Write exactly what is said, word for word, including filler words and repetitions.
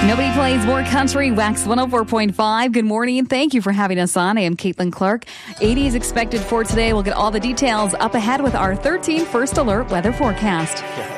Nobody plays more country. Wax one oh four point five. Good morning. Thank you for having us on. I am Caitlin Clark. eighty is expected for today. We'll get all the details up ahead with our thirteen First Alert weather forecast.